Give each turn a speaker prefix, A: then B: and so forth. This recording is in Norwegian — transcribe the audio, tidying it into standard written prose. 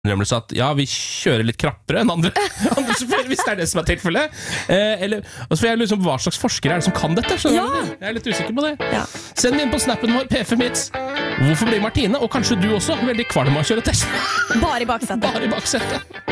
A: innrømmelse at ja, vi kjører litt krappere enn andre sjåfører, hvis det er det som er tilfellet. Og så får jeg liksom, hva slags forskere er det som kan dette? Skjønner du? Jeg er litt usikker på det.
B: Ja.
A: Send inn på snappen vår, P5 Hits. Hvorfor blir Martine, og kanskje du også, veldig kvalm av å kjøre test?
B: Bare i baksetet.
A: Bare i baksetet.